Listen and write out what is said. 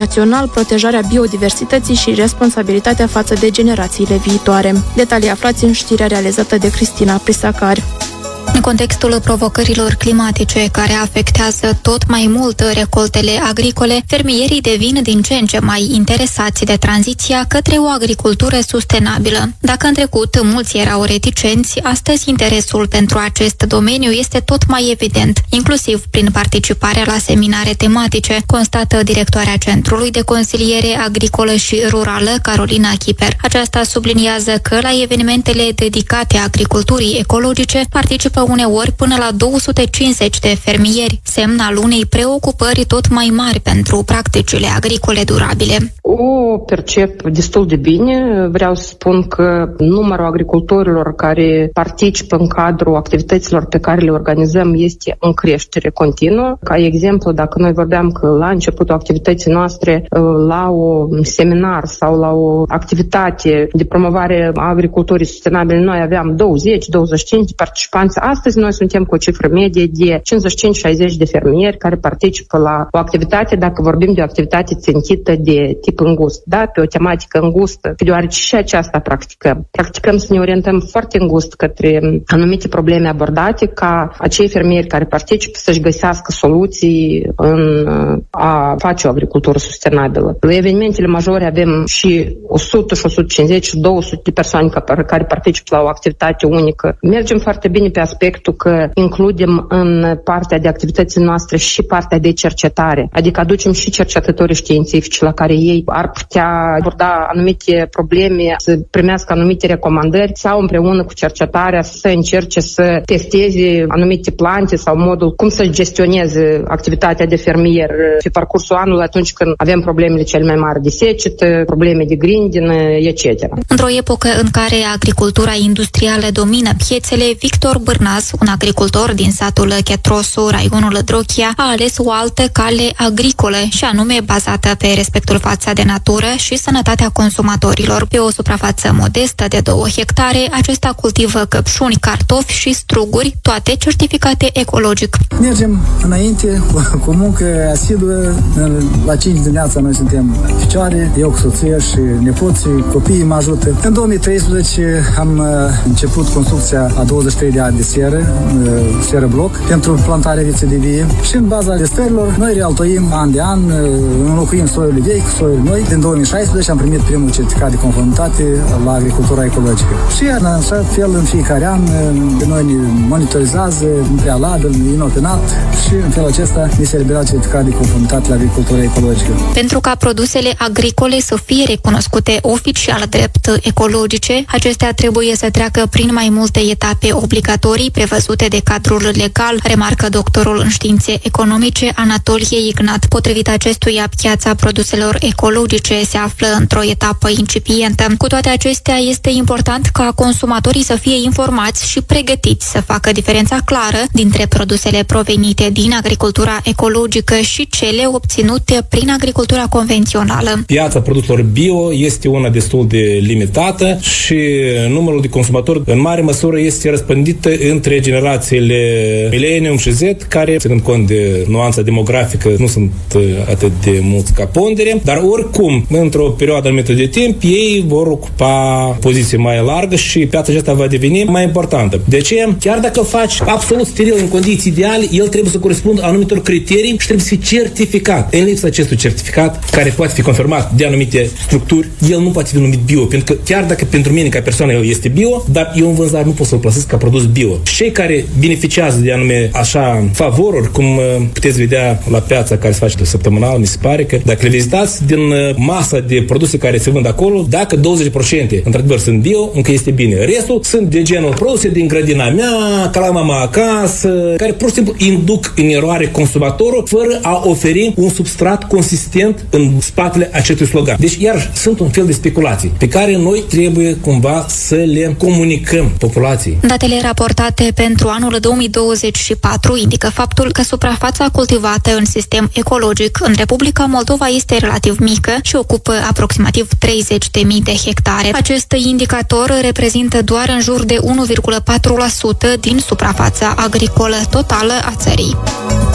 național, protejarea biodiversității și responsabilitatea față de generațiile viitoare. Detalii aflați în știrea realizată de Cristina Prisacar. În contextul provocărilor climatice care afectează tot mai mult recoltele agricole, fermierii devin din ce în ce mai interesați de tranziția către o agricultură sustenabilă. Dacă în trecut mulți erau reticenți, astăzi interesul pentru acest domeniu este tot mai evident, inclusiv prin participarea la seminare tematice, constată directoarea Centrului de Consiliere Agricolă și Rurală, Carolina Chiper. Aceasta subliniază că la evenimentele dedicate agriculturii ecologice participă uneori până la 250 de fermieri, semn al unei preocupări tot mai mari pentru practicile agricole durabile. O percep destul de bine. Vreau să spun că numărul agricultorilor care participă în cadrul activităților pe care le organizăm este în creștere continuă. Ca exemplu, dacă noi vorbeam că la începutul activității noastre, la un seminar sau la o activitate de promovare a agriculturii sustenabile, noi aveam 20-25 de participanți. Astăzi noi suntem cu o cifră medie de 55-60 de fermieri care participă la o activitate, dacă vorbim de o activitate țintită de tip îngust, da? Pe o tematică îngustă, deoarece și aceasta practicăm. Practicăm să ne orientăm foarte îngust către anumite probleme abordate, ca acei fermieri care participă să-și găsească soluții în a face o agricultură sustenabilă. La evenimentele majore avem și 100, 150 și 200 de persoane care participă la o activitate unică. Mergem foarte bine pe aspectul că includem în partea de activității noastre și partea de cercetare, adică aducem și cercetătorii științifici la care ei ar putea aborda anumite probleme, să primească anumite recomandări sau împreună cu cercetarea să încerce să testeze anumite plante sau modul cum să gestioneze activitatea de fermier pe parcursul anului atunci când avem problemele cele mai mari de secetă, probleme de grindină, etc. Într-o epocă în care agricultura industrială domină piețele, Victor Bârnaz, un agricultor din satul Chetrosu, raionul Drochia, a ales o altă cale agricolă și anume bazată pe respectul față de natură și sănătatea consumatorilor. Pe o suprafață modestă de 2 hectare, acesta cultivă căpșuni, cartofi și struguri, toate certificate ecologic. Mergem înainte cu muncă asiduă. La 5 dimineața noi suntem în picioare, eu cu soția și nepoții, copiii mă ajută. În 2013 am început construcția a 23 de ani de seră bloc pentru plantarea viței de vie și în baza testărilor noi realtoim an de an, înlocuim soiul vechi cu soiul noi. Din 2016 am primit primul certificat de conformitate la agricultura ecologică. Și în așa fel în fiecare an noi ne monitorizează în prealabil, inopinat și în felul acesta ne se eliberează certificat de conformitate la agricultura ecologică. Pentru ca produsele agricole să fie recunoscute oficial drept ecologice, acestea trebuie să treacă prin mai multe etape obligatorii prevăzute de cadrul legal, remarcă doctorul în științe economice Anatolie Ignat. Potrivit acestuia, piața produselor ecologice se află într-o etapă incipientă. Cu toate acestea, este important ca consumatorii să fie informați și pregătiți să facă diferența clară dintre produsele provenite din agricultura ecologică și cele obținute prin agricultura convențională. Piața produselor bio este una destul de limitată și numărul de consumatori în mare măsură este răspândită între generațiile Millennium și Z, care, ținând cont de nuanța demografică, nu sunt atât de mulți ca pondere, dar oricum, într-o perioadă anumită de timp, ei vor ocupa poziție mai largă și piața aceasta va deveni mai importantă. De ce? Chiar dacă faci absolut steril în condiții ideale, el trebuie să corespundă anumitor criterii și trebuie să fie certificat. În lipsa acestui certificat, care poate fi confirmat de anumite structuri, el nu poate fi numit bio, pentru că chiar dacă pentru mine ca persoană el este bio, dar eu în vânzare nu pot să-l plasez ca produs bio. Cei care beneficiază de anume așa favoruri, cum puteți vedea la piața care se face de săptămânal, mi se pare că dacă le vizitați din masa de produse care se vând acolo, dacă 20% într-adevăr sunt bio, încă este bine. Restul sunt de genul produse din grădina mea, ca la mama acasă, care pur și simplu induc în eroare consumatorul fără a oferi un substrat consistent în spatele acestui slogan. Deci, iar sunt un fel de speculații pe care noi trebuie cumva să le comunicăm populației. Datele raportate pentru anul 2024 indică faptul că suprafața cultivată în sistem ecologic în Republica Moldova este relativ mică și ocupă aproximativ 30.000 de hectare. Acest indicator reprezintă doar în jur de 1,4% din suprafața agricolă totală a țării.